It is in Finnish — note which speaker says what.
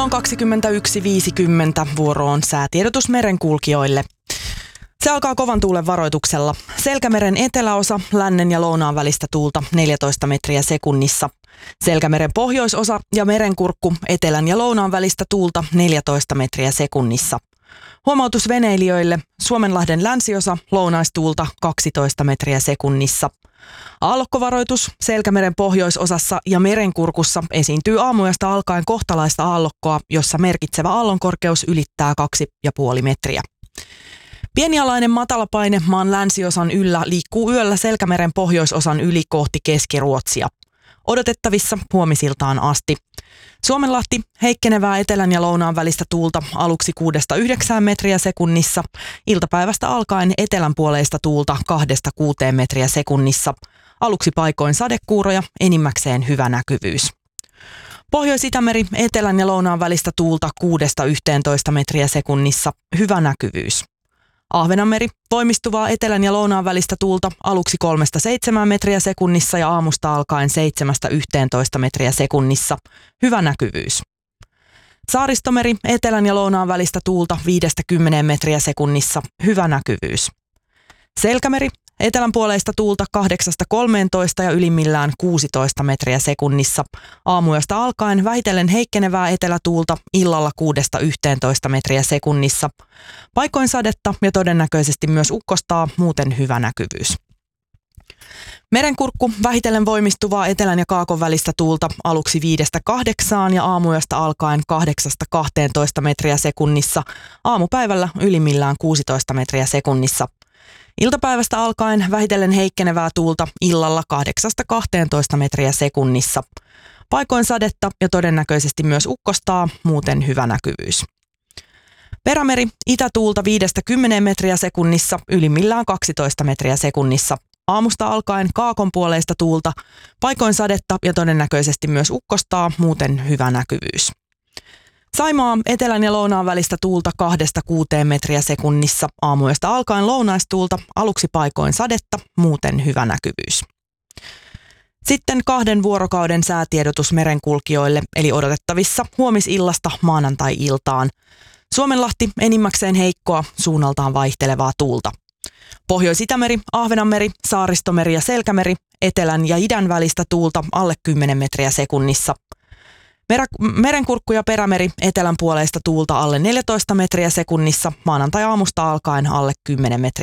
Speaker 1: on 21.50, vuoro on säätiedotus merenkulkijoille. Se alkaa kovan tuulen varoituksella. Selkämeren eteläosa, lännen ja lounaan välistä tuulta 14 metriä sekunnissa. Selkämeren pohjoisosa ja merenkurkku, etelän ja lounaan välistä tuulta 14 metriä sekunnissa. Huomautus veneilijöille, Suomenlahden länsiosa, lounaistuulta 12 metriä sekunnissa. Aallokkovaroitus, Selkämeren pohjoisosassa ja merenkurkussa esiintyy aamuyöstä alkaen kohtalaista aallokkoa, jossa merkitsevä aallonkorkeus ylittää 2,5 metriä. Pienialainen matalapaine maan länsiosan yllä liikkuu yöllä Selkämeren pohjoisosan yli kohti Keski-Ruotsia. Odotettavissa huomisiltaan asti. Suomenlahti, heikkenevää etelän ja lounaan välistä tuulta aluksi 6-9 metriä sekunnissa. Iltapäivästä alkaen etelänpuoleista tuulta 2-6 metriä sekunnissa. Aluksi paikoin sadekuuroja, enimmäkseen hyvä näkyvyys. Pohjois-Itämeri, etelän ja lounaan välistä tuulta 6-11 metriä sekunnissa, hyvä näkyvyys. Ahvenanmeri, voimistuvaa etelän ja lounaan välistä tuulta aluksi 3-7 metriä sekunnissa ja aamusta alkaen 7-11 metriä sekunnissa, hyvä näkyvyys. Saaristomeri, etelän ja lounaan välistä tuulta 5-10 metriä sekunnissa, hyvä näkyvyys. Selkämeri, etelänpuoleista tuulta 8-13 ja ylimmillään 16 metriä sekunnissa. Aamuyöstä alkaen vähitellen heikkenevää etelätuulta illalla 6-11 metriä sekunnissa. Paikoin sadetta ja todennäköisesti myös ukkostaa, muuten hyvä näkyvyys. Merenkurkku, vähitellen voimistuvaa etelän ja kaakon välistä tuulta aluksi 5-8 ja aamuyöstä alkaen 8-12 metriä sekunnissa. Aamupäivällä ylimmillään 16 metriä sekunnissa. Iltapäivästä alkaen vähitellen heikkenevää tuulta illalla 8-12 metriä sekunnissa. Paikoin sadetta ja todennäköisesti myös ukkostaa, muuten hyvä näkyvyys. Perämeri, itätuulta 5-10 metriä sekunnissa, ylimmillään 12 metriä sekunnissa. Aamusta alkaen kaakonpuoleista tuulta, paikoin sadetta ja todennäköisesti myös ukkostaa, muuten hyvä näkyvyys. Saimaa, etelän ja lounaan välistä tuulta 2-6 metriä sekunnissa, aamuyöstä alkaen lounaistuulta, aluksi paikoin sadetta, muuten hyvä näkyvyys. Sitten 2 vuorokauden säätiedotus merenkulkijoille, eli odotettavissa huomisillasta maanantai-iltaan. Suomenlahti, enimmäkseen heikkoa, suunnaltaan vaihtelevaa tuulta. Pohjois-Itämeri, Ahvenanmeri, Saaristomeri ja Selkämeri, etelän ja idän välistä tuulta alle 10 metriä sekunnissa. Merenkurkku ja perämeri, etelän puoleista tuulta alle 14 metriä sekunnissa, maanantai-aamusta alkaen alle 10 metriä